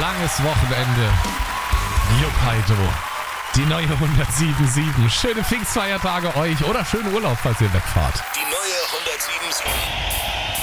langes Wochenende. Hokkaido. Die neue 107.7. Schöne Pfingstfeiertage euch oder schönen Urlaub, falls ihr wegfahrt. Die neue 107.7.